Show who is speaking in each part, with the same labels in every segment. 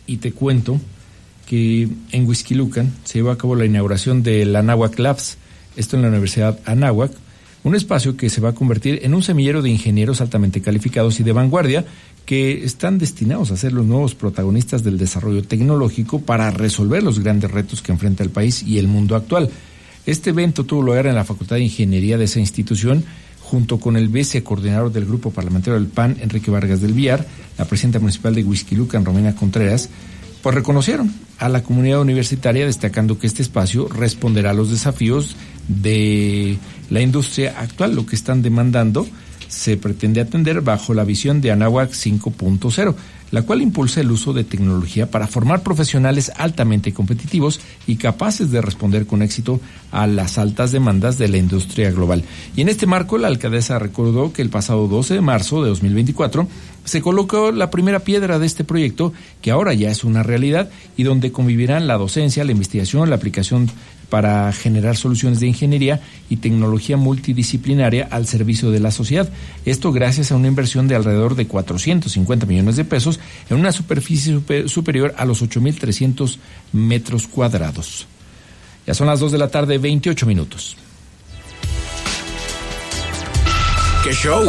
Speaker 1: y te cuento que en Huixquilucan se llevó a cabo la inauguración del Anáhuac Labs, esto en la Universidad Anáhuac, un espacio que se va a convertir en un semillero de ingenieros altamente calificados y de vanguardia que están destinados a ser los nuevos protagonistas del desarrollo tecnológico para resolver los grandes retos que enfrenta el país y el mundo actual. Este evento tuvo lugar en la Facultad de Ingeniería de esa institución, junto con el vicecoordinador del Grupo Parlamentario del PAN, Enrique Vargas del Villar, la presidenta municipal de Huixquilucan, Romina Contreras, pues reconocieron a la comunidad universitaria, destacando que este espacio responderá a los desafíos de la industria actual. Lo que están demandando se pretende atender bajo la visión de Anáhuac 5.0, la cual impulsa el uso de tecnología para formar profesionales altamente competitivos y capaces de responder con éxito a las altas demandas de la industria global. Y en este marco, la alcaldesa recordó que el pasado 12 de marzo de 2024 se colocó la primera piedra de este proyecto, que ahora ya es una realidad y donde convivirán la docencia, la investigación, la aplicación para generar soluciones de ingeniería y tecnología multidisciplinaria al servicio de la sociedad. Esto gracias a una inversión de alrededor de 450 millones de pesos en una superficie superior a los 8,300 metros cuadrados. Ya son las 2 de la tarde, 28 minutos.
Speaker 2: ¡Qué show!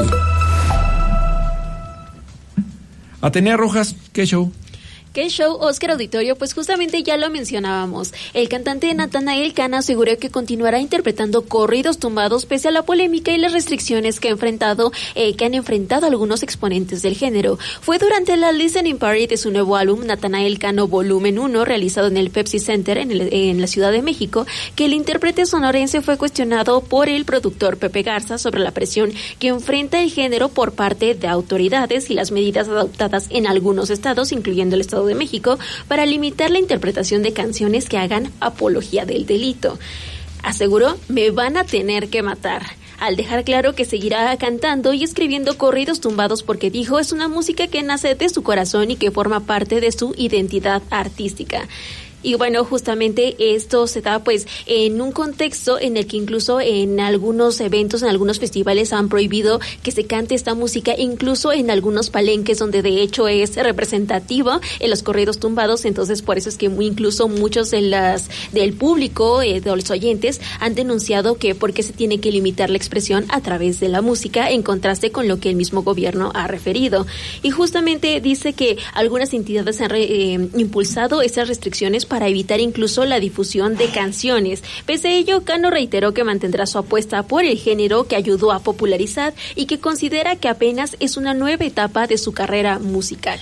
Speaker 1: Atenea Rojas, ¿qué show?
Speaker 3: ¿Qué show, Oscar Auditorio? Pues justamente ya lo mencionábamos. El cantante Natanael Cano aseguró que continuará interpretando corridos tumbados pese a la polémica y las restricciones que han enfrentado algunos exponentes del género. Fue durante la listening party de su nuevo álbum Natanael Cano Volumen 1, realizado en el Pepsi Center en la Ciudad de México, que el intérprete sonorense fue cuestionado por el productor Pepe Garza sobre la presión que enfrenta el género por parte de autoridades y las medidas adoptadas en algunos estados, incluyendo el Estado de México, para limitar la interpretación de canciones que hagan apología del delito. Aseguró, me van a tener que matar, al dejar claro que seguirá cantando y escribiendo corridos tumbados porque dijo es una música que nace de su corazón y que forma parte de su identidad artística. Y bueno, justamente esto se da pues en un contexto en el que incluso en algunos eventos, en algunos festivales han prohibido que se cante esta música, incluso en algunos palenques donde de hecho es representativo en los corridos tumbados. Entonces por eso es que incluso muchos del público, de los oyentes, han denunciado que por qué se tiene que limitar la expresión a través de la música, en contraste con lo que el mismo gobierno ha referido. Y justamente dice que algunas entidades han impulsado esas restricciones para evitar incluso la difusión de canciones. Pese a ello, Cano reiteró que mantendrá su apuesta por el género que ayudó a popularizar y que considera que apenas es una nueva etapa de su carrera musical.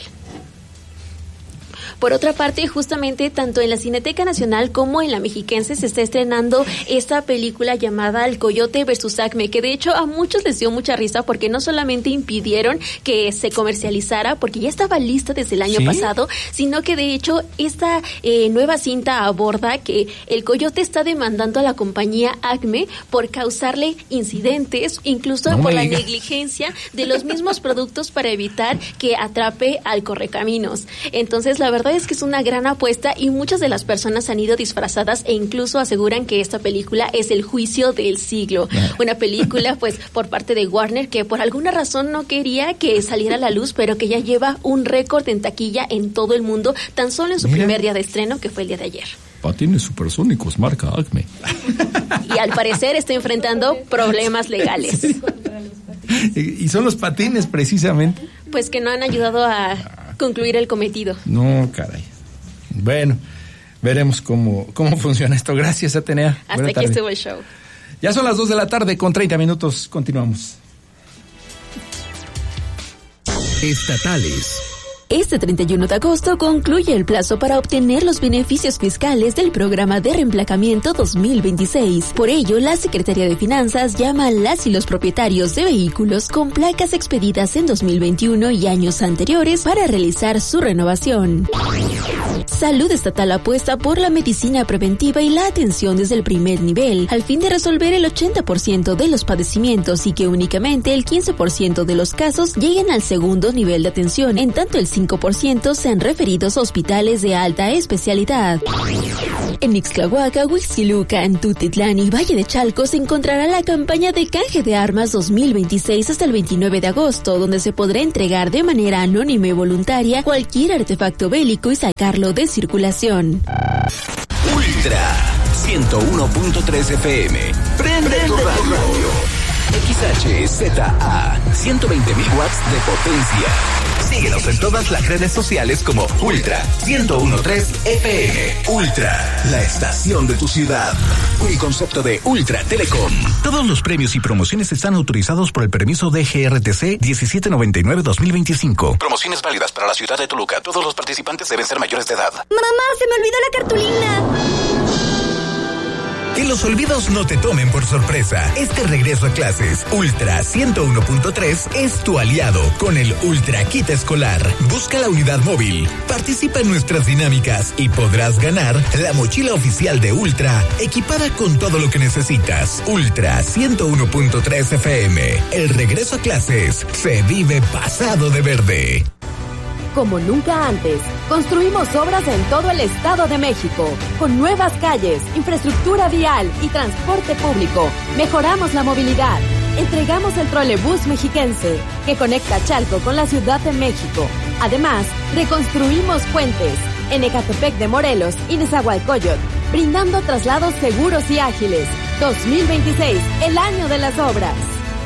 Speaker 3: Por otra parte, justamente tanto en la Cineteca Nacional como en la Mexiquense se está estrenando esta película llamada El Coyote vs. Acme, que de hecho a muchos les dio mucha risa porque no solamente impidieron que se comercializara, porque ya estaba lista desde el año pasado, sino que de hecho esta nueva cinta aborda que el Coyote está demandando a la compañía Acme por causarle incidentes, incluso por la negligencia de los mismos productos para evitar que atrape al correcaminos. Entonces, la verdad es que es una gran apuesta y muchas de las personas han ido disfrazadas e incluso aseguran que esta película es el juicio del siglo. Una película pues por parte de Warner que por alguna razón no quería que saliera a la luz, pero que ya lleva un récord en taquilla en todo el mundo, tan solo en su primer día de estreno, que fue el día de ayer.
Speaker 1: Patines supersónicos, marca Acme.
Speaker 3: Y al parecer está enfrentando problemas legales.
Speaker 1: Sí. Y son los patines precisamente.
Speaker 3: Pues que no han ayudado a concluir el cometido.
Speaker 1: No, caray. Bueno, veremos cómo funciona esto. Gracias, Atenea.
Speaker 3: Hasta aquí estuvo el show.
Speaker 1: Ya son las 2 de la tarde con 30 minutos. Continuamos.
Speaker 2: Estatales.
Speaker 3: Este 31 de agosto concluye el plazo para obtener los beneficios fiscales del programa de reemplacamiento 2026. Por ello, la Secretaría de Finanzas llama a las y los propietarios de vehículos con placas expedidas en 2021 y años anteriores para realizar su renovación. Salud Estatal apuesta por la medicina preventiva y la atención desde el primer nivel, al fin de resolver el 80% de los padecimientos y que únicamente el 15% de los casos lleguen al segundo nivel de atención, en tanto el 5% 95% sean referidos a hospitales de alta especialidad. En Ixtlahuaca, Huixquilucan, Tutitlán y Valle de Chalco se encontrará la campaña de canje de armas 2026 hasta el 29 de agosto, donde se podrá entregar de manera anónima y voluntaria cualquier artefacto bélico y sacarlo de circulación.
Speaker 2: Ultra 101.3 FM. Prende tu radio. XHZA 120.000 watts de potencia. Síguenos en todas las redes sociales como Ultra 101.3 FM. Ultra, la estación de tu ciudad. Un concepto de Ultra Telecom.
Speaker 4: Todos los premios y promociones están autorizados por el permiso de GRTC 1799-2025.
Speaker 2: Promociones válidas para la ciudad de Toluca. Todos los participantes deben ser mayores de edad.
Speaker 5: ¡Mamá, se me olvidó la cartulina!
Speaker 4: Que los olvidos no te tomen por sorpresa. Este regreso a clases, Ultra 101.3 es tu aliado con el Ultra Kit Escolar. Busca la unidad móvil, participa en nuestras dinámicas y podrás ganar la mochila oficial de Ultra, equipada con todo lo que necesitas. Ultra 101.3 FM. El regreso a clases se vive pasado de verde.
Speaker 6: Como nunca antes, construimos obras en todo el Estado de México, con nuevas calles, infraestructura vial y transporte público. Mejoramos la movilidad. Entregamos el trolebús mexiquense, que conecta Chalco con la Ciudad de México. Además, reconstruimos puentes en Ecatepec de Morelos y Nezahualcóyotl, brindando traslados seguros y ágiles. 2026, el año de las obras.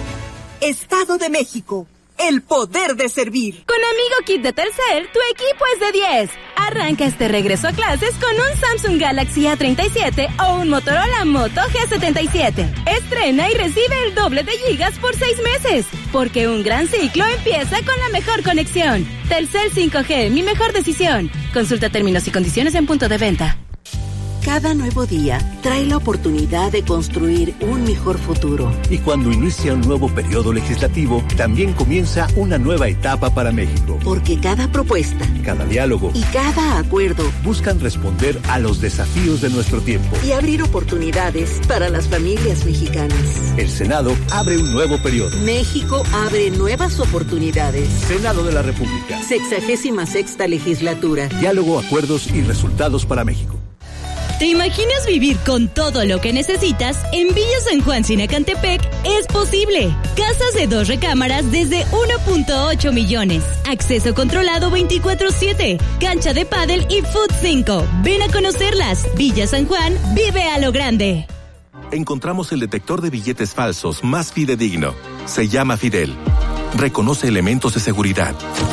Speaker 7: Estado de México. El poder de servir.
Speaker 6: Con Amigo Kit de Telcel, tu equipo es de 10. Arranca este regreso a clases con un Samsung Galaxy A37 o un Motorola Moto G77. Estrena y recibe el doble de gigas por 6 meses. Porque un gran ciclo empieza con la mejor conexión. Telcel 5G, mi mejor decisión. Consulta términos y condiciones en punto de venta.
Speaker 7: Cada nuevo día trae la oportunidad de construir un mejor futuro.
Speaker 8: Y cuando inicia un nuevo periodo legislativo, también comienza una nueva etapa para México.
Speaker 7: Porque cada propuesta,
Speaker 8: cada diálogo
Speaker 7: y cada acuerdo
Speaker 8: buscan responder a los desafíos de nuestro tiempo
Speaker 7: y abrir oportunidades para las familias mexicanas.
Speaker 8: El Senado abre un nuevo periodo.
Speaker 7: México abre nuevas oportunidades.
Speaker 8: Senado de la República.
Speaker 7: 66ª legislatura.
Speaker 8: Diálogo, acuerdos y resultados para México.
Speaker 9: ¿Te imaginas vivir con todo lo que necesitas? En Villa San Juan Sinacantepec es posible. Casas de 2 recámaras desde 1.8 millones. Acceso controlado 24/7. Cancha de pádel y Food 5. Ven a conocerlas. Villa San Juan vive a lo grande.
Speaker 10: Encontramos el detector de billetes falsos más fidedigno. Se llama Fidel. Reconoce elementos de seguridad.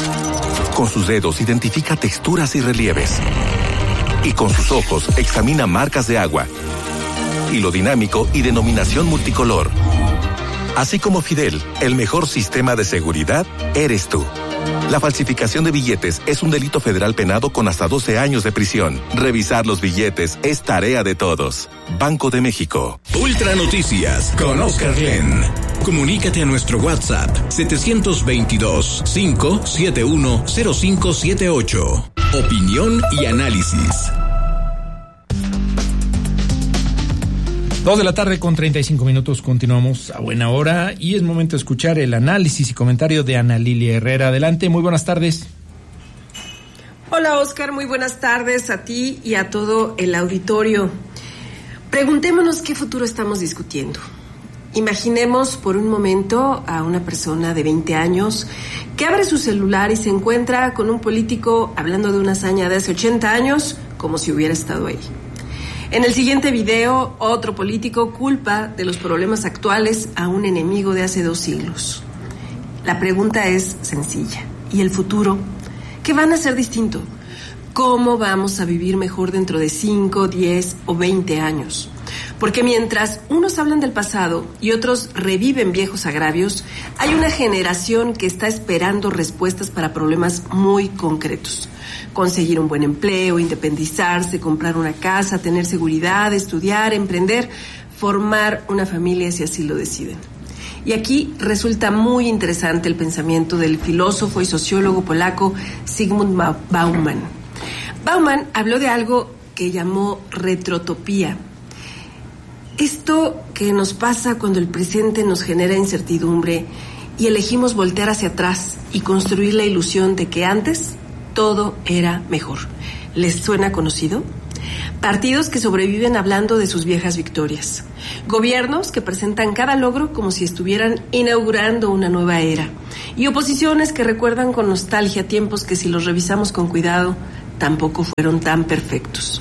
Speaker 10: Con sus dedos identifica texturas y relieves. Y con sus ojos examina marcas de agua, hilo dinámico y denominación multicolor. Así como Fidel, el mejor sistema de seguridad eres tú. La falsificación de billetes es un delito federal penado con hasta 12 años de prisión. Revisar los billetes es tarea de todos. Banco de México.
Speaker 2: Ultra Noticias con Oscar Glenn. Comunícate a nuestro WhatsApp 722-571-0578. Opinión y análisis.
Speaker 1: 2 de la tarde con 35 minutos, continuamos a buena hora y es momento de escuchar el análisis y comentario de Ana Lilia Herrera. Adelante, muy buenas tardes.
Speaker 11: Hola Oscar, muy buenas tardes a ti y a todo el auditorio. Preguntémonos qué futuro estamos discutiendo. Imaginemos por un momento a una persona de 20 años que abre su celular y se encuentra con un político hablando de una hazaña de hace 80 años como si hubiera estado ahí. En el siguiente video, otro político culpa de los problemas actuales a un enemigo de hace 2 siglos. La pregunta es sencilla. ¿Y el futuro? ¿Qué van a ser distinto? ¿Cómo vamos a vivir mejor dentro de 5, 10 o 20 años? Porque mientras unos hablan del pasado y otros reviven viejos agravios, hay una generación que está esperando respuestas para problemas muy concretos. Conseguir un buen empleo, independizarse, comprar una casa, tener seguridad, estudiar, emprender, formar una familia si así lo deciden. Y aquí resulta muy interesante el pensamiento del filósofo y sociólogo polaco Zygmunt Bauman. Bauman habló de algo que llamó retrotopía. Esto que nos pasa cuando el presente nos genera incertidumbre y elegimos voltear hacia atrás y construir la ilusión de que antes todo era mejor. ¿Les suena conocido? Partidos que sobreviven hablando de sus viejas victorias. Gobiernos que presentan cada logro como si estuvieran inaugurando una nueva era. Y oposiciones que recuerdan con nostalgia tiempos que, si los revisamos con cuidado, tampoco fueron tan perfectos.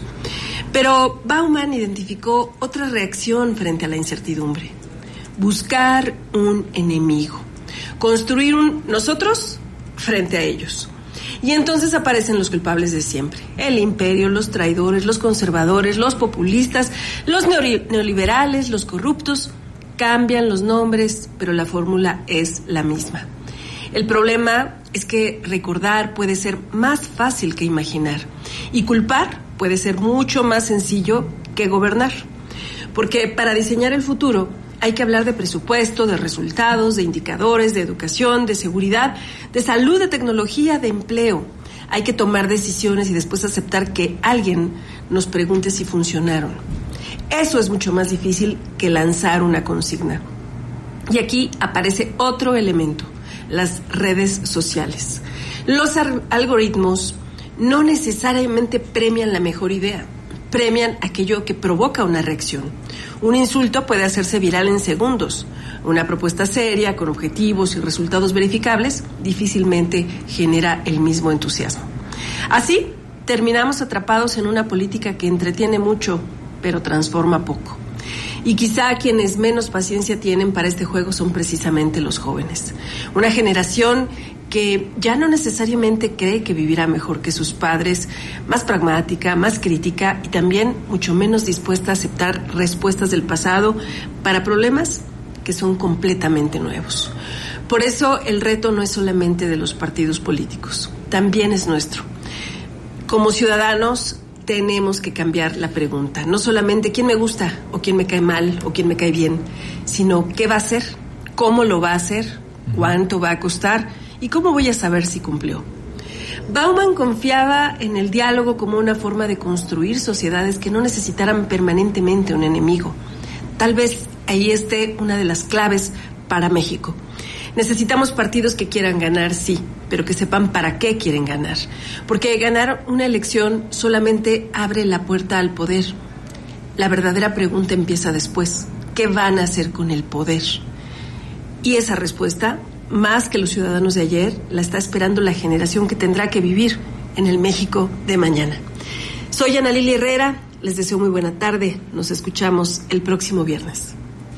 Speaker 11: Pero Bauman identificó otra reacción frente a la incertidumbre. Buscar un enemigo. Construir un nosotros frente a ellos. Y entonces aparecen los culpables de siempre. El imperio, los traidores, los conservadores, los populistas, los neoliberales, los corruptos. Cambian los nombres, pero la fórmula es la misma. El problema es que recordar puede ser más fácil que imaginar. Y culpar puede ser mucho más sencillo que gobernar. Porque para diseñar el futuro hay que hablar de presupuesto, de resultados, de indicadores, de educación, de seguridad, de salud, de tecnología, de empleo. Hay que tomar decisiones y después aceptar que alguien nos pregunte si funcionaron. Eso es mucho más difícil que lanzar una consigna. Y aquí aparece otro elemento, las redes sociales. Los algoritmos no necesariamente premian la mejor idea, premian aquello que provoca una reacción. Un insulto puede hacerse viral en segundos. Una propuesta seria, con objetivos y resultados verificables, difícilmente genera el mismo entusiasmo. Así, terminamos atrapados en una política que entretiene mucho, pero transforma poco. Y quizá quienes menos paciencia tienen para este juego son precisamente los jóvenes. Una generación que ya no necesariamente cree que vivirá mejor que sus padres, más pragmática, más crítica y también mucho menos dispuesta a aceptar respuestas del pasado para problemas que son completamente nuevos. Por eso el reto no es solamente de los partidos políticos, también es nuestro. Como ciudadanos tenemos que cambiar la pregunta, no solamente quién me gusta o quién me cae mal o quién me cae bien, sino qué va a hacer, cómo lo va a hacer, cuánto va a costar y cómo voy a saber si cumplió. Bauman confiaba en el diálogo como una forma de construir sociedades que no necesitaran permanentemente un enemigo. Tal vez ahí esté una de las claves para México. Necesitamos partidos que quieran ganar, sí, pero que sepan para qué quieren ganar. Porque ganar una elección solamente abre la puerta al poder. La verdadera pregunta empieza después. ¿Qué van a hacer con el poder? Y esa respuesta, más que los ciudadanos de ayer, la está esperando la generación que tendrá que vivir en el México de mañana. Soy Ana Lili Herrera, les deseo muy buena tarde. Nos escuchamos el próximo viernes.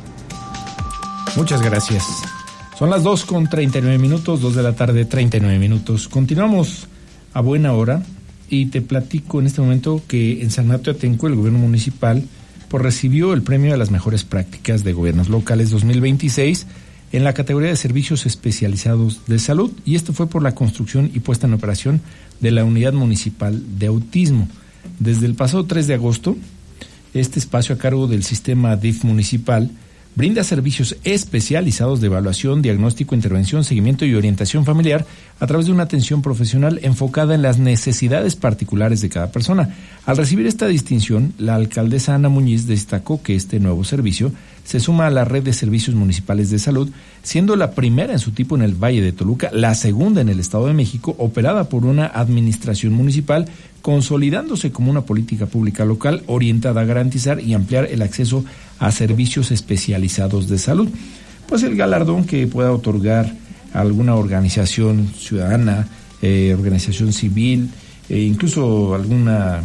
Speaker 1: Muchas gracias. Son las 2:39, 2 de la tarde, 39 minutos. Continuamos a buena hora y te platico en este momento que en San Mateo Atenco el gobierno municipal recibió el premio a las mejores prácticas de gobiernos locales 2026 en la categoría de servicios especializados de salud, y esto fue por la construcción y puesta en operación de la unidad municipal de autismo. Desde el pasado 3 de agosto, este espacio a cargo del sistema DIF municipal brinda servicios especializados de evaluación, diagnóstico, intervención, seguimiento y orientación familiar a través de una atención profesional enfocada en las necesidades particulares de cada persona. Al recibir esta distinción, la alcaldesa Ana Muñiz destacó que este nuevo servicio se suma a la red de servicios municipales de salud, siendo la primera en su tipo en el Valle de Toluca, la segunda en el Estado de México, operada por una administración municipal, consolidándose como una política pública local orientada a garantizar y ampliar el acceso a servicios especializados de salud. Pues el galardón que pueda otorgar a alguna organización ciudadana, organización civil, incluso alguna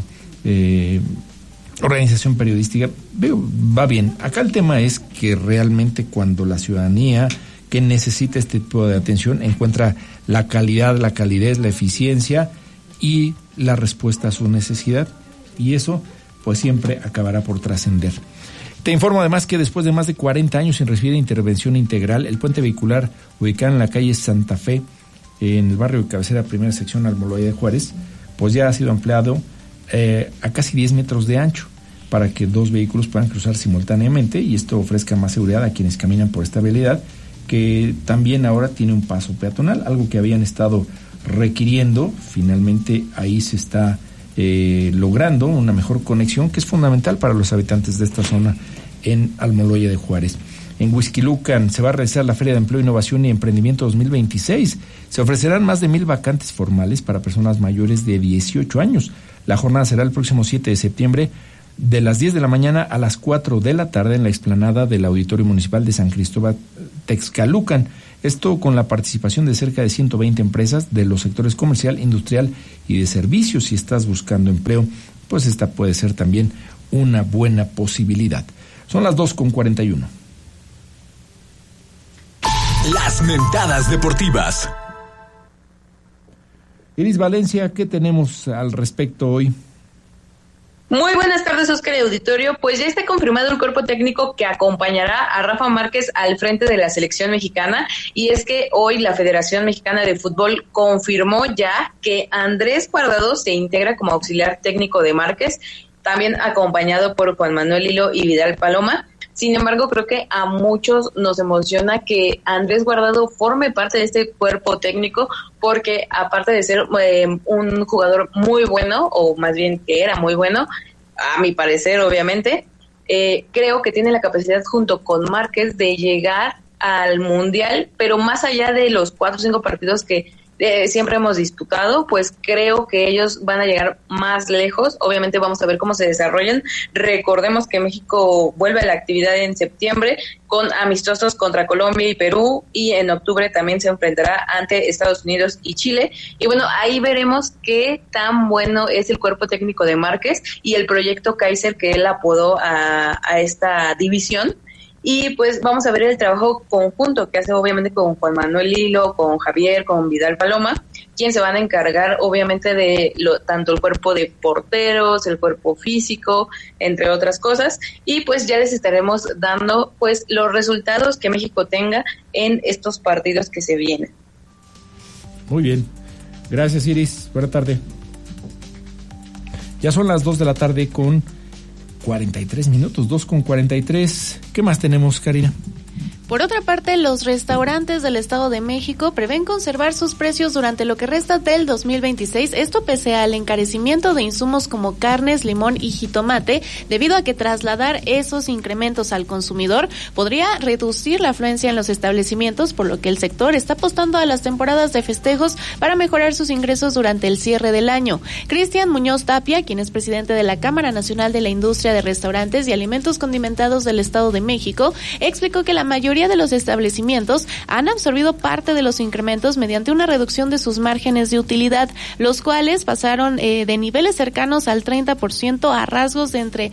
Speaker 1: organización periodística, va bien. Acá el tema es que realmente cuando la ciudadanía que necesita este tipo de atención encuentra la calidad, la calidez, la eficiencia y la respuesta a su necesidad, y eso pues siempre acabará por trascender. Te informo además que después de más de 40 años sin recibir intervención integral, el puente vehicular ubicado en la calle Santa Fe, en el barrio de Cabecera, primera sección Almoloya de Juárez, pues ya ha sido ampliado a casi 10 metros de ancho para que 2 vehículos puedan cruzar simultáneamente, y esto ofrezca más seguridad a quienes caminan por esta vialidad, que también ahora tiene un paso peatonal, algo que habían estado requiriendo. Finalmente ahí se está logrando una mejor conexión que es fundamental para los habitantes de esta zona en Almoloya de Juárez. En Huixquilucan se va a realizar la Feria de Empleo, Innovación y Emprendimiento 2026. Se ofrecerán más de 1,000 vacantes formales para personas mayores de 18 años. La jornada será el próximo 7 de septiembre de las 10 de la mañana a las 4 de la tarde en la explanada del Auditorio Municipal de San Cristóbal Texcalucan. Esto con la participación de cerca de 120 empresas de los sectores comercial, industrial y de servicios. Si estás buscando empleo, pues esta puede ser también una buena posibilidad. Son las 2:41.
Speaker 4: Las mentadas deportivas.
Speaker 1: Iris Valencia, ¿qué tenemos al respecto hoy?
Speaker 12: Muy buenas tardes, Oscar y auditorio. Pues ya está confirmado el cuerpo técnico que acompañará a Rafa Márquez al frente de la selección mexicana, y es que hoy la Federación Mexicana de Fútbol confirmó ya que Andrés Guardado se integra como auxiliar técnico de Márquez, también acompañado por Juan Manuel Lilo y Vidal Paloma. Sin embargo, creo que a muchos nos emociona que Andrés Guardado forme parte de este cuerpo técnico, porque aparte de ser un jugador muy bueno, o más bien que era muy bueno, a mi parecer, obviamente, creo que tiene la capacidad junto con Márquez de llegar al Mundial, pero más allá de los 4 o 5 partidos que siempre hemos disputado, pues creo que ellos van a llegar más lejos. Obviamente vamos a ver cómo se desarrollan. Recordemos que México vuelve a la actividad en septiembre con amistosos contra Colombia y Perú, y en octubre también se enfrentará ante Estados Unidos y Chile. Y bueno, ahí veremos qué tan bueno es el cuerpo técnico de Márquez y el proyecto Kaiser que él apodó a esta división. Y pues vamos a ver el trabajo conjunto que hace obviamente con Juan Manuel Lilo, con Javier, con Vidal Paloma, quien se van a encargar obviamente de tanto el cuerpo de porteros, el cuerpo físico, entre otras cosas. Y pues ya les estaremos dando pues los resultados que México tenga en estos partidos que se vienen.
Speaker 1: Muy bien. Gracias, Iris. Buena tarde. Ya son las 2 de la tarde con 43 minutos, 2:43. ¿Qué más tenemos, Karina?
Speaker 13: Por otra parte, los restaurantes del Estado de México prevén conservar sus precios durante lo que resta del 2026, esto pese al encarecimiento de insumos como carnes, limón y jitomate, debido a que trasladar esos incrementos al consumidor podría reducir la afluencia en los establecimientos, por lo que el sector está apostando a las temporadas de festejos para mejorar sus ingresos durante el cierre del año. Cristian Muñoz Tapia, quien es presidente de la Cámara Nacional de la Industria de Restaurantes y Alimentos Condimentados del Estado de México, explicó que la mayoría de los establecimientos han absorbido parte de los incrementos mediante una reducción de sus márgenes de utilidad, los cuales pasaron de niveles cercanos al 30% a rangos de entre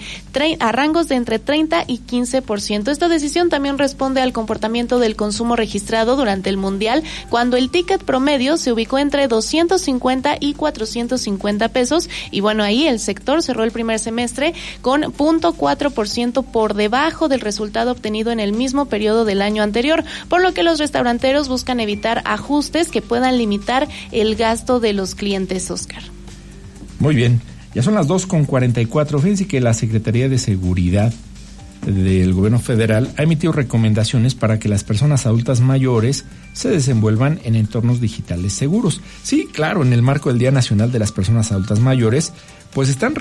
Speaker 13: 30 y 15%. Esta decisión también responde al comportamiento del consumo registrado durante el Mundial, cuando el ticket promedio se ubicó entre 250 y 450 pesos, y bueno, ahí el sector cerró el primer semestre con 0.4% por debajo del resultado obtenido en el mismo periodo del año anterior, por lo que los restauranteros buscan evitar ajustes que puedan limitar el gasto de los clientes, Oscar.
Speaker 1: Muy bien, ya son las 2:44. Fíjense que la Secretaría de Seguridad del Gobierno Federal ha emitido recomendaciones para que las personas adultas mayores se desenvuelvan en entornos digitales seguros. Sí, claro, en el marco del Día Nacional de las Personas Adultas Mayores, pues están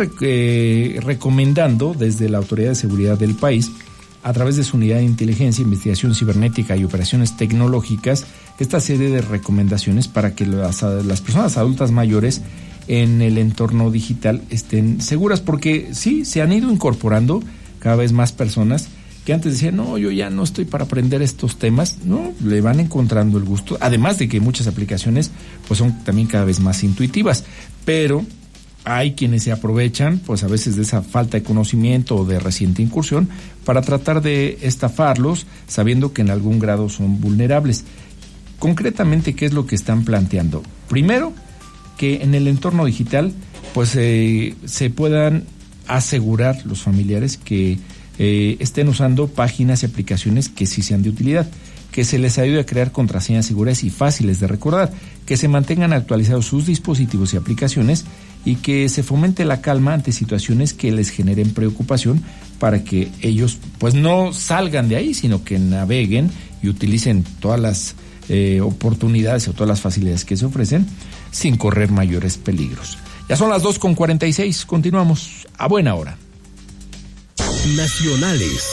Speaker 1: recomendando desde la Autoridad de Seguridad del país, a través de su unidad de inteligencia, investigación cibernética y operaciones tecnológicas, esta serie de recomendaciones para que las personas adultas mayores en el entorno digital estén seguras, porque sí, se han ido incorporando cada vez más personas que antes decían, no, yo ya no estoy para aprender estos temas, no, le van encontrando el gusto, además de que muchas aplicaciones pues son también cada vez más intuitivas, pero hay quienes se aprovechan, pues a veces de esa falta de conocimiento o de reciente incursión para tratar de estafarlos, sabiendo que en algún grado son vulnerables. Concretamente, ¿qué es lo que están planteando? Primero, que en el entorno digital, pues se puedan asegurar los familiares que estén usando páginas y aplicaciones que sí sean de utilidad, que se les ayude a crear contraseñas seguras y fáciles de recordar, que se mantengan actualizados sus dispositivos y aplicaciones, y que se fomente la calma ante situaciones que les generen preocupación, para que ellos pues no salgan de ahí, sino que naveguen y utilicen todas las oportunidades o todas las facilidades que se ofrecen sin correr mayores peligros. Ya son las 2:46, continuamos a buena hora.
Speaker 4: Nacionales.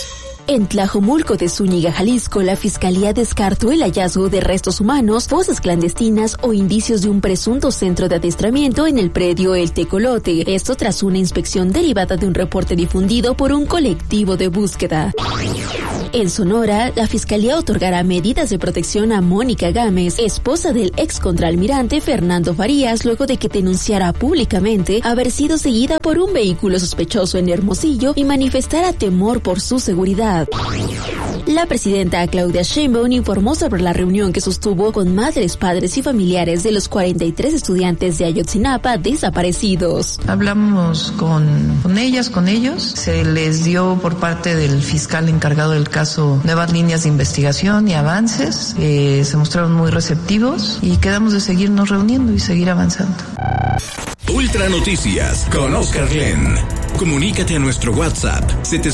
Speaker 6: En Tlajomulco de Zúñiga, Jalisco, la Fiscalía descartó el hallazgo de restos humanos, fosas clandestinas o indicios de un presunto centro de adiestramiento en el predio El Tecolote. Esto tras una inspección derivada de un reporte difundido por un colectivo de búsqueda. En Sonora, la Fiscalía otorgará medidas de protección a Mónica Gámez, esposa del ex contraalmirante Fernando Farías, luego de que denunciara públicamente haber sido seguida por un vehículo sospechoso en Hermosillo y manifestara temor por su seguridad. La presidenta Claudia Sheinbaum informó sobre la reunión que sostuvo con madres, padres y familiares de los 43 estudiantes de Ayotzinapa desaparecidos.
Speaker 14: Hablamos con ellas, con ellos. Se les dio por parte del fiscal encargado del caso nuevas líneas de investigación y avances. Se mostraron muy receptivos y quedamos de seguirnos reuniendo y seguir avanzando.
Speaker 4: Ultra Noticias con Oscar Glenn. Comunícate a nuestro WhatsApp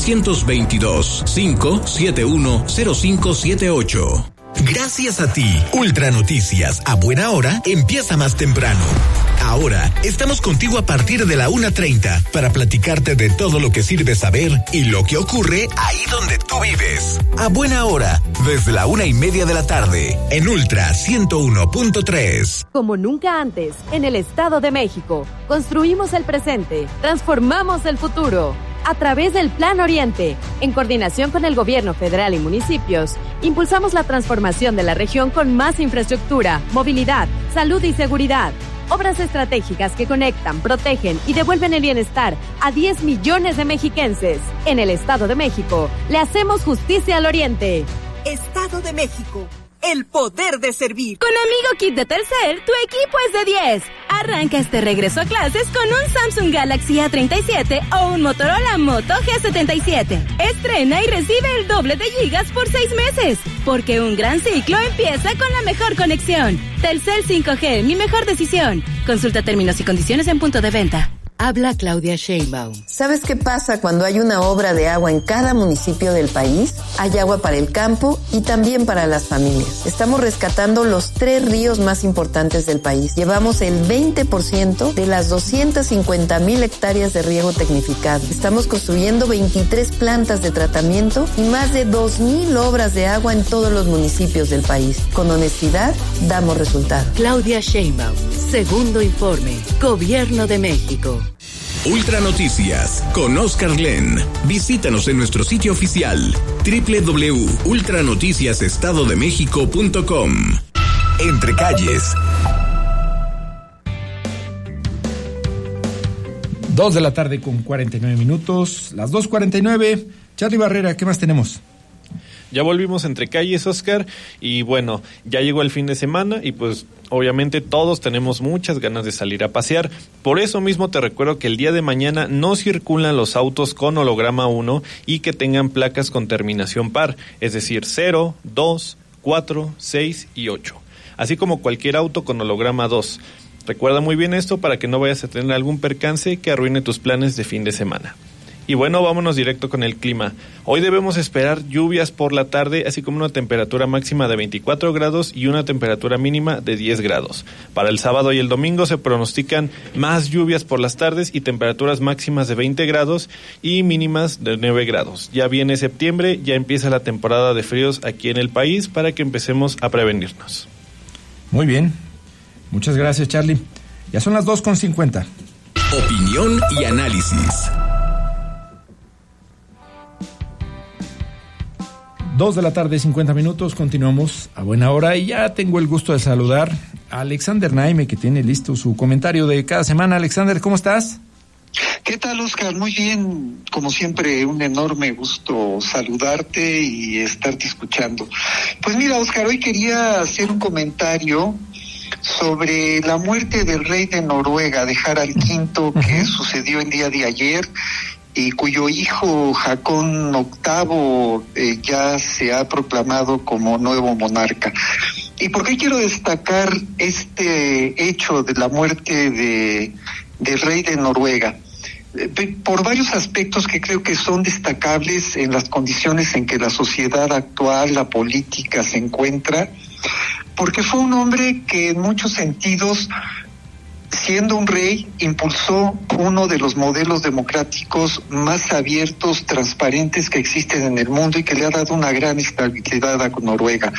Speaker 4: 722-571-0578. Gracias a ti, Ultra Noticias a buena hora empieza más temprano. Ahora estamos contigo a partir de la 1:30 para platicarte de todo lo que sirve saber y lo que ocurre ahí donde tú vives. A buena hora, desde la 1:30 de la tarde, en Ultra 101.3.
Speaker 6: Como nunca antes, en el Estado de México, construimos el presente, transformamos el futuro. A través del Plan Oriente, en coordinación con el gobierno federal y municipios, impulsamos la transformación de la región con más infraestructura, movilidad, salud y seguridad. Obras estratégicas que conectan, protegen y devuelven el bienestar a 10 millones de mexiquenses. En el Estado de México, le hacemos justicia al Oriente.
Speaker 15: Estado de México. El poder de servir.
Speaker 9: Con Amigo Kit de Telcel, tu equipo es de 10. Arranca este regreso a clases con un Samsung Galaxy A37 o un Motorola Moto G77. Estrena y recibe el doble de gigas por 6 meses. Porque un gran ciclo empieza con la mejor conexión. Telcel 5G, mi mejor decisión. Consulta términos y condiciones en punto de venta.
Speaker 7: Habla Claudia Sheinbaum. ¿Sabes qué pasa cuando hay una obra de agua en cada municipio del país? Hay agua para el campo y también para las familias. Estamos rescatando los 3 ríos más importantes del país. Llevamos el 20% de las 250,000 hectáreas de riego tecnificado. Estamos construyendo 23 plantas de tratamiento y más de 2,000 obras de agua en todos los municipios del país. Con honestidad, damos resultados.
Speaker 16: Claudia Sheinbaum, segundo informe, Gobierno de México.
Speaker 4: Ultra Noticias con Oscar Glenn. Visítanos en nuestro sitio oficial www.ultranoticiasestadodemexico.com. Entre calles.
Speaker 1: 2 de la tarde con 49 minutos, las 2:49. Charly Barrera, ¿qué más tenemos?
Speaker 17: Ya volvimos entre calles, Oscar, y bueno, ya llegó el fin de semana y pues obviamente todos tenemos muchas ganas de salir a pasear. Por eso mismo te recuerdo que el día de mañana no circulan los autos con holograma 1 y que tengan placas con terminación par, es decir, 0, 2, 4, 6 y 8, así como cualquier auto con holograma 2. Recuerda muy bien esto para que no vayas a tener algún percance que arruine tus planes de fin de semana. Y bueno, vámonos directo con el clima. Hoy debemos esperar lluvias por la tarde, así como una temperatura máxima de 24 grados y una temperatura mínima de 10 grados. Para el sábado y el domingo se pronostican más lluvias por las tardes y temperaturas máximas de 20 grados y mínimas de 9 grados. Ya viene septiembre, ya empieza la temporada de fríos aquí en el país para que empecemos a prevenirnos.
Speaker 1: Muy bien. Muchas gracias, Charly. Ya son las 2:50.
Speaker 4: Opinión y análisis.
Speaker 1: 2 de la tarde, 50 minutos, continuamos a buena hora y ya tengo el gusto de saludar a Alexander Naime, que tiene listo su comentario de cada semana. Alexander, ¿cómo estás?
Speaker 18: ¿Qué tal, Oscar? Muy bien, como siempre, un enorme gusto saludarte y estarte escuchando. Pues mira, Oscar, hoy quería hacer un comentario sobre la muerte del rey de Noruega, de Harald V, que sucedió el día de ayer, y cuyo hijo Haakon VIII ya se ha proclamado como nuevo monarca. ¿Y por qué quiero destacar este hecho de la muerte del rey de Noruega? Por varios aspectos que creo que son destacables en las condiciones en que la sociedad actual, la política, se encuentra, porque fue un hombre que en muchos sentidos siendo un rey, impulsó uno de los modelos democráticos más abiertos, transparentes que existen en el mundo y que le ha dado una gran estabilidad a Noruega.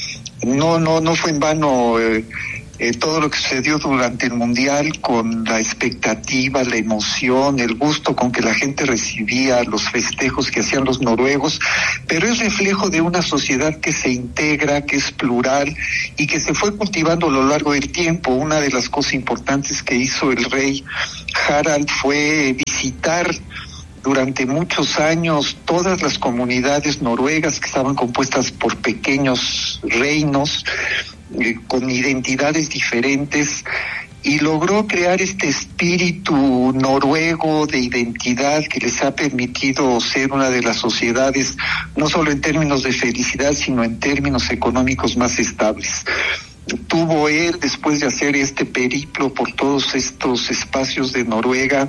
Speaker 18: No fue en vano todo lo que sucedió durante el Mundial, con la expectativa, la emoción, el gusto con que la gente recibía los festejos que hacían los noruegos, pero es reflejo de una sociedad que se integra, que es plural y que se fue cultivando a lo largo del tiempo. Una de las cosas importantes que hizo el rey Harald fue visitar durante muchos años todas las comunidades noruegas que estaban compuestas por pequeños reinos con identidades diferentes, y logró crear este espíritu noruego de identidad que les ha permitido ser una de las sociedades, no solo en términos de felicidad, sino en términos económicos más estables. Tuvo él, después de hacer este periplo por todos estos espacios de Noruega,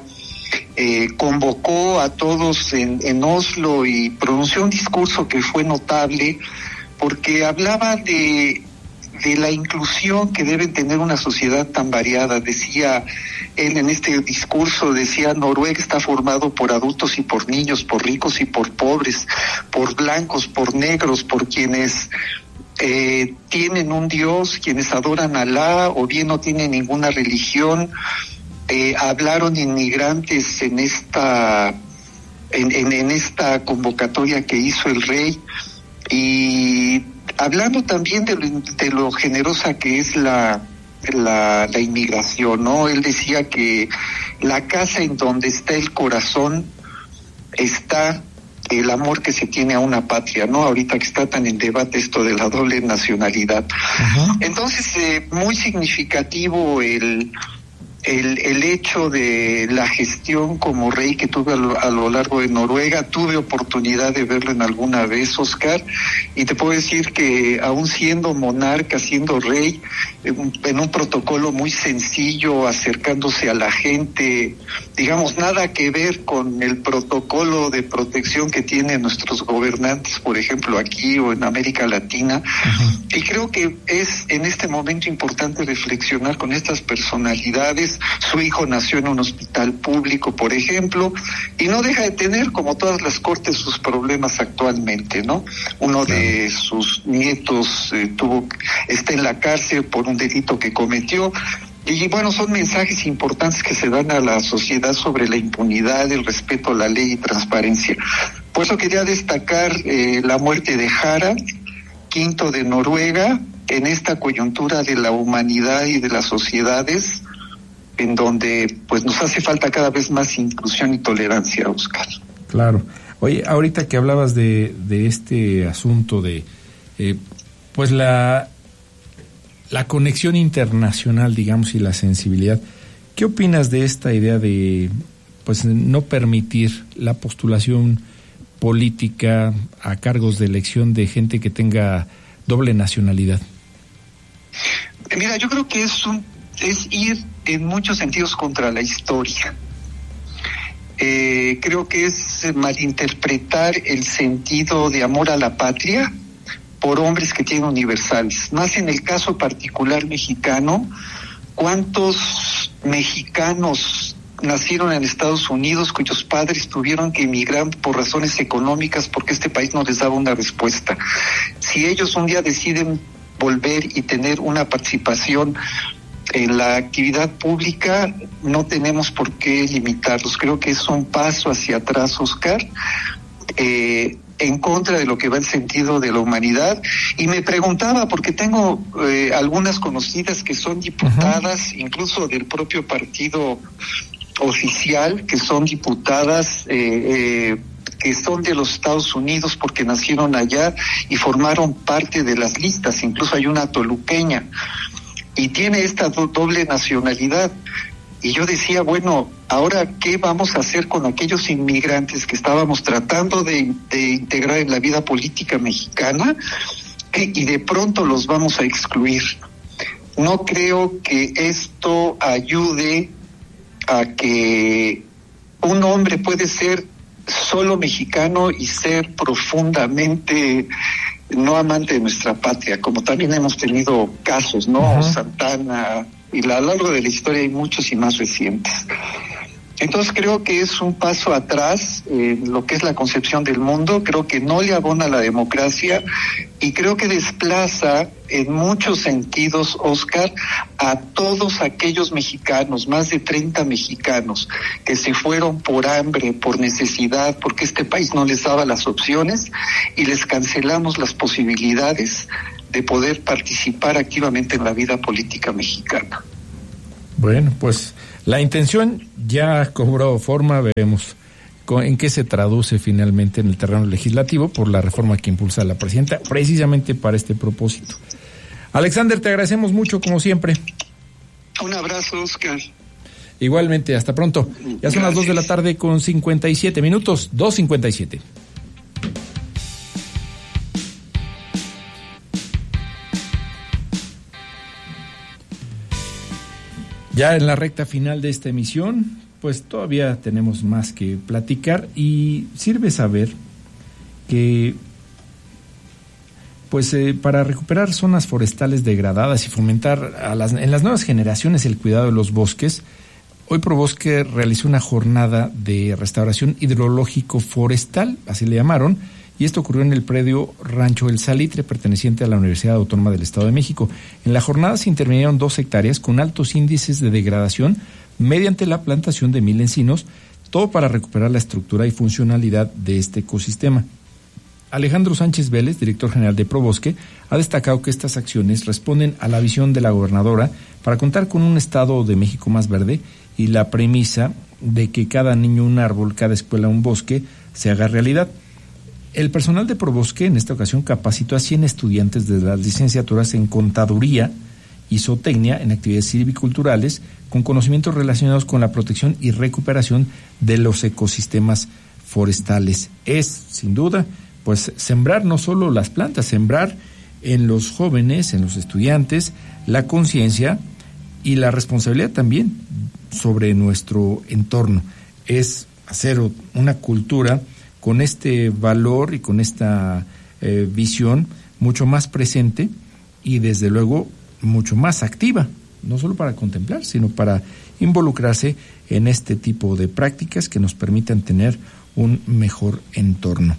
Speaker 18: convocó a todos en Oslo y pronunció un discurso que fue notable porque hablaba de la inclusión que debe tener una sociedad tan variada. Decía él en este discurso, Noruega está formado por adultos y por niños, por ricos y por pobres, por blancos, por negros, por quienes tienen un Dios, quienes adoran a Alá o bien no tienen ninguna religión. Hablaron inmigrantes en esta convocatoria que hizo el rey, y hablando también de lo generosa que es la inmigración, ¿no? Él decía que la casa en donde está el corazón está el amor que se tiene a una patria, ¿no? Ahorita que está tan en debate esto de la doble nacionalidad. Uh-huh. Entonces, muy significativo el hecho de la gestión como rey que tuve a lo largo de Noruega. Tuve oportunidad de verlo en alguna vez, Oscar, y te puedo decir que aún siendo monarca, siendo rey, en un protocolo muy sencillo, acercándose a la gente, digamos, nada que ver con el protocolo de protección que tienen nuestros gobernantes, por ejemplo, aquí o en América Latina. Uh-huh. Y creo que es en este momento importante reflexionar con estas personalidades. Su hijo nació en un hospital público, por ejemplo, y no deja de tener, como todas las cortes, sus problemas actualmente, ¿no? Uno de sus nietos está en la cárcel por un delito que cometió. Y bueno, son mensajes importantes que se dan a la sociedad sobre la impunidad, el respeto a la ley y transparencia. Por eso quería destacar la muerte de Harald V de Noruega en esta coyuntura de la humanidad y de las sociedades, en donde pues nos hace falta cada vez más inclusión y tolerancia, Oscar.
Speaker 1: Claro. Oye, ahorita que hablabas de este asunto de pues la conexión internacional, digamos, y la sensibilidad, ¿qué opinas de esta idea de pues no permitir la postulación política a cargos de elección de gente que tenga doble nacionalidad?
Speaker 18: Mira, yo creo que es ir en muchos sentidos contra la historia. Creo que es malinterpretar el sentido de amor a la patria por hombres que tienen universales. Más en el caso particular mexicano, ¿cuántos mexicanos nacieron en Estados Unidos cuyos padres tuvieron que emigrar por razones económicas porque este país no les daba una respuesta? Si ellos un día deciden volver y tener una participación en la actividad pública, no tenemos por qué limitarlos. Creo que es un paso hacia atrás, Oscar, en contra de lo que va el sentido de la humanidad. Y me preguntaba, porque tengo algunas conocidas que son diputadas, uh-huh, incluso del propio partido oficial, que son diputadas que son de los Estados Unidos porque nacieron allá y formaron parte de las listas. Incluso hay una toluqueña y tiene esta doble nacionalidad. Y yo decía, bueno, ahora, ¿qué vamos a hacer con aquellos inmigrantes que estábamos tratando de integrar en la vida política mexicana y de pronto los vamos a excluir? No creo que esto ayude a que un hombre puede ser solo mexicano y ser profundamente no amante de nuestra patria, como también hemos tenido casos, ¿no? Uh-huh. Santana, y a lo largo de la historia hay muchos y más recientes. Entonces creo que es un paso atrás en lo que es la concepción del mundo, creo que no le abona a la democracia y creo que desplaza en muchos sentidos, Oscar, a todos aquellos mexicanos, más de 30 mexicanos, que se fueron por hambre, por necesidad, porque este país no les daba las opciones y les cancelamos las posibilidades de poder participar activamente en la vida política mexicana.
Speaker 1: Bueno, pues la intención ya cobró forma, veremos en qué se traduce finalmente en el terreno legislativo por la reforma que impulsa la presidenta, precisamente para este propósito. Alexander, te agradecemos mucho, como siempre.
Speaker 18: Un abrazo, Oscar.
Speaker 1: Igualmente, hasta pronto. Ya son las 2 de la tarde con 57 minutos, 2:57. Ya en la recta final de esta emisión, pues todavía tenemos más que platicar y sirve saber que pues para recuperar zonas forestales degradadas y fomentar en las nuevas generaciones el cuidado de los bosques, hoy ProBosque realizó una jornada de restauración hidrológico forestal, así le llamaron, y esto ocurrió en el predio Rancho El Salitre, perteneciente a la Universidad Autónoma del Estado de México. En la jornada se intervinieron 2 hectáreas con altos índices de degradación mediante la plantación de 1,000 encinos, todo para recuperar la estructura y funcionalidad de este ecosistema. Alejandro Sánchez Vélez, director general de ProBosque, ha destacado que estas acciones responden a la visión de la gobernadora para contar con un Estado de México más verde y la premisa de que cada niño un árbol, cada escuela un bosque, se haga realidad. El personal de ProBosque en esta ocasión capacitó a 100 estudiantes de las licenciaturas en Contaduría y Zootecnia en actividades silviculturales con conocimientos relacionados con la protección y recuperación de los ecosistemas forestales. Es, sin duda, pues sembrar no solo las plantas, sembrar en los jóvenes, en los estudiantes, la conciencia y la responsabilidad también sobre nuestro entorno. Es hacer una cultura con este valor y con esta visión mucho más presente y desde luego mucho más activa, no solo para contemplar, sino para involucrarse en este tipo de prácticas que nos permitan tener un mejor entorno.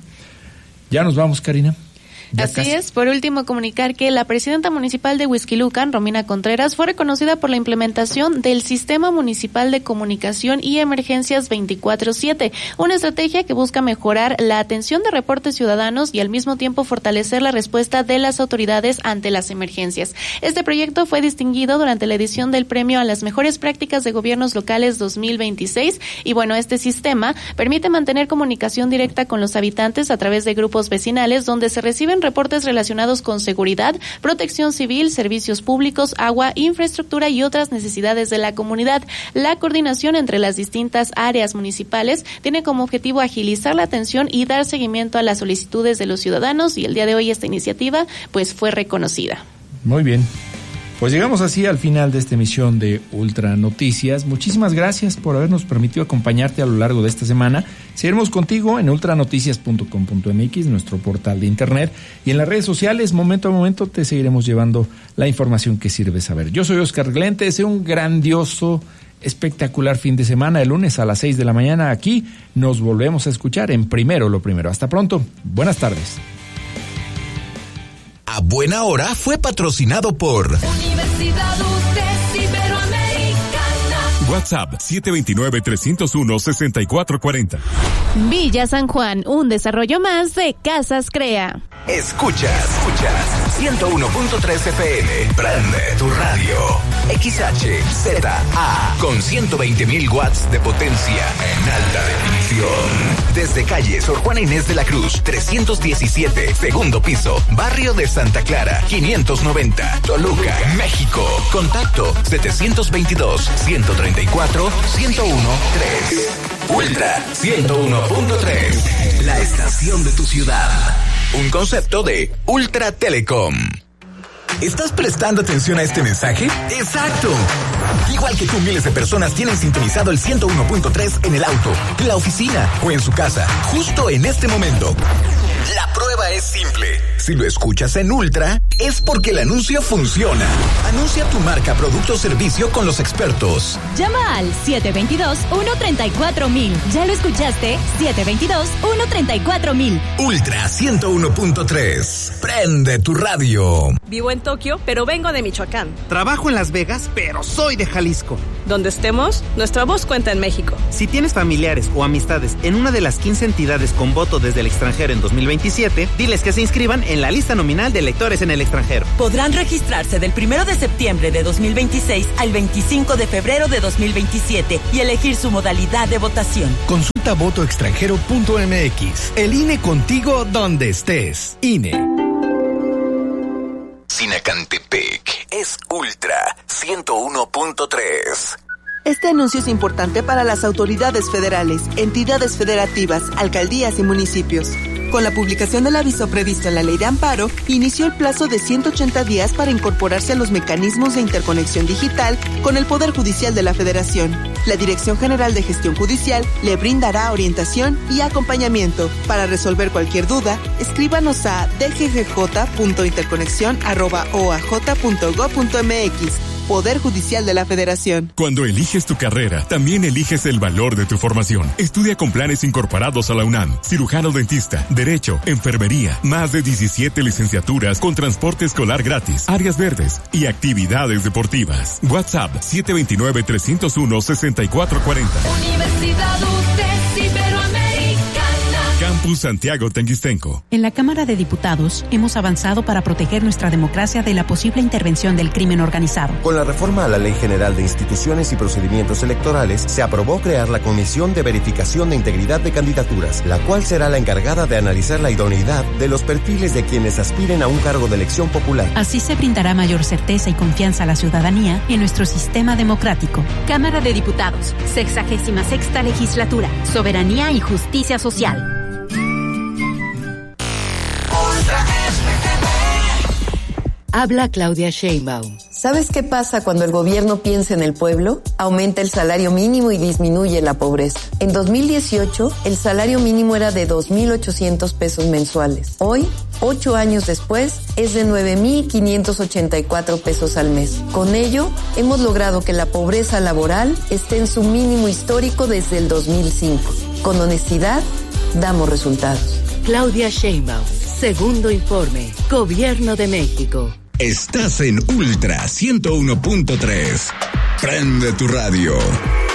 Speaker 1: Ya nos vamos, Karina.
Speaker 13: Así es. Por último, comunicar que la presidenta municipal de Huixquilucan, Romina Contreras, fue reconocida por la implementación del Sistema Municipal de Comunicación y Emergencias 24/7, una estrategia que busca mejorar la atención de reportes ciudadanos y al mismo tiempo fortalecer la respuesta de las autoridades ante las emergencias. Este proyecto fue distinguido durante la edición del Premio a las Mejores Prácticas de Gobiernos Locales 2026 y bueno, este sistema permite mantener comunicación directa con los habitantes a través de grupos vecinales donde se reciben reportes relacionados con seguridad, protección civil, servicios públicos, agua, infraestructura y otras necesidades de la comunidad. La coordinación entre las distintas áreas municipales tiene como objetivo agilizar la atención y dar seguimiento a las solicitudes de los ciudadanos y el día de hoy esta iniciativa pues fue reconocida.
Speaker 1: Muy bien. Pues llegamos así al final de esta emisión de Ultra Noticias. Muchísimas gracias por habernos permitido acompañarte a lo largo de esta semana. Seguiremos contigo en ultranoticias.com.mx, nuestro portal de internet, y en las redes sociales. Momento a momento te seguiremos llevando la información que sirve saber. Yo soy Oscar Glenn, te deseo un grandioso, espectacular fin de semana. El lunes a las 6 de la mañana aquí nos volvemos a escuchar en Primero lo Primero. Hasta pronto. Buenas tardes.
Speaker 4: A Buena Hora fue patrocinado por
Speaker 19: Universidad UTES Iberoamericana.
Speaker 20: WhatsApp 729-301-6440.
Speaker 13: Villa San Juan, un desarrollo más de Casas Crea.
Speaker 2: Escuchas 101.3 FM. Prende tu radio. XHZA con 120.000 watts de potencia en alta definición. Desde calle Sor Juana Inés de la Cruz, 317, segundo piso, barrio de Santa Clara, 590, Toluca, México. Contacto 722-134-1013. Ultra 101.3. La estación de tu ciudad. Un concepto de Ultra Telecom.
Speaker 4: ¿Estás prestando atención a este mensaje? ¡Exacto! Igual que tú, miles de personas tienen sintonizado el 101.3 en el auto, en la oficina o en su casa, justo en este momento. La prueba es simple. Si lo escuchas en Ultra, es porque el anuncio funciona. Anuncia tu marca, producto o servicio con los expertos.
Speaker 9: Llama al 722-134-1000. ¿Ya lo escuchaste? 722-134-1000.
Speaker 4: Ultra 101.3. Prende tu radio.
Speaker 20: Vivo en Tokio, pero vengo de Michoacán.
Speaker 21: Trabajo en Las Vegas, pero soy de Jalisco.
Speaker 20: Donde estemos, nuestra voz cuenta en México.
Speaker 21: Si tienes familiares o amistades en una de las 15 entidades con voto desde el extranjero en 2027, diles que se inscriban en la lista nominal de electores en el extranjero.
Speaker 22: Podrán registrarse del 1 de septiembre de 2026 al 25 de febrero de 2027 y elegir su modalidad de votación.
Speaker 4: Consulta votoextranjero.mx. El INE contigo donde estés. INE. Sinacantepec es Ultra 101.3.
Speaker 23: Este anuncio es importante para las autoridades federales, entidades federativas, alcaldías y municipios. Con la publicación del aviso previsto en la Ley de Amparo, inició el plazo de 180 días para incorporarse a los mecanismos de interconexión digital con el Poder Judicial de la Federación. La Dirección General de Gestión Judicial le brindará orientación y acompañamiento. Para resolver cualquier duda, escríbanos a dggj.interconexion@oaj.gov.mx. Poder Judicial de la Federación.
Speaker 24: Cuando eliges tu carrera, también eliges el valor de tu formación. Estudia con planes incorporados a la UNAM. Cirujano dentista, Derecho, Enfermería, más de 17 licenciaturas con transporte escolar gratis, áreas verdes y actividades deportivas. WhatsApp 729-301-6440.
Speaker 19: Universidad UTES Iberoamericana.
Speaker 24: Campus Santiago Tenguistenco.
Speaker 25: En la Cámara de Diputados hemos avanzado para proteger nuestra democracia de la posible intervención del crimen organizado.
Speaker 26: Con la reforma a la Ley General de Instituciones y Procedimientos Electorales, se aprobó crear la Comisión de Verificación de Integridad de Candidaturas, la cual será la encargada de analizar la idoneidad de los perfiles de quienes aspiren a un cargo de elección popular.
Speaker 25: Así se brindará mayor certeza y confianza a la ciudadanía en nuestro sistema democrático.
Speaker 6: Cámara de Diputados, 66ª Legislatura, Soberanía y Justicia Social.
Speaker 16: Habla Claudia Sheinbaum.
Speaker 7: ¿Sabes qué pasa cuando el gobierno piensa en el pueblo? Aumenta el salario mínimo y disminuye la pobreza. En 2018, el salario mínimo era de 2,800 pesos mensuales. Hoy, 8 años después, es de 9,584 pesos al mes. Con ello, hemos logrado que la pobreza laboral esté en su mínimo histórico desde el 2005. Con honestidad, damos resultados.
Speaker 16: Claudia Sheinbaum. Segundo informe. Gobierno de México.
Speaker 4: Estás en Ultra 101.3. Prende tu radio.